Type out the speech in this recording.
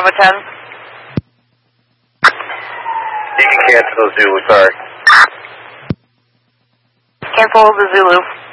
Bravo 10. You can cancel Zulu, sorry. Cancel the Zulu.